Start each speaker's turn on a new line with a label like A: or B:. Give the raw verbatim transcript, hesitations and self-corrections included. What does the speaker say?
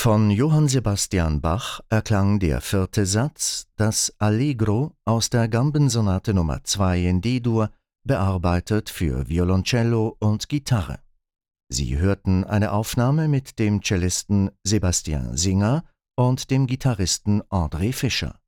A: Von Johann Sebastian Bach erklang der vierte Satz, das Allegro aus der Gambensonate Nummer zwei in D-Dur, bearbeitet für Violoncello und Gitarre. Sie hörten eine Aufnahme mit dem Cellisten Sebastian Singer und dem Gitarristen André Fischer.